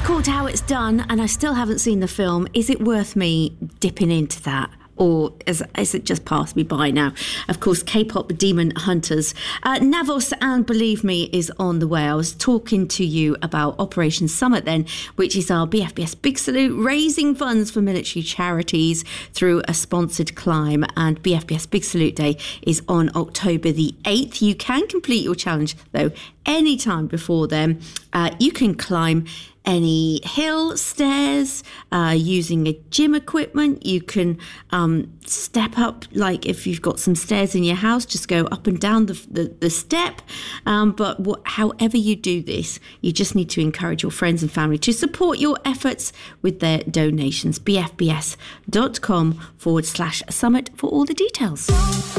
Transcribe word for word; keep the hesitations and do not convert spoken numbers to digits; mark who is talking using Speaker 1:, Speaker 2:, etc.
Speaker 1: called How It's Done, and I still haven't seen the film. Is it worth me dipping into that? Or is, is it just passed me by now? Of course, K-pop Demon Hunters. Uh, Navos and Believe Me is on the way. I was talking to you about Operation Summit then, which is our B F B S Big Salute, raising funds for military charities through a sponsored climb. And B F B S Big Salute Day is on October the eighth. You can complete your challenge, though, anytime before then. Uh, you can climb any hill, stairs, uh, using a gym equipment. You can um, step up, like if you've got some stairs in your house, just go up and down the the, the step. Um, but what, however you do this, you just need to encourage your friends and family to support your efforts with their donations. bfbs.com forward slash summit for all the details.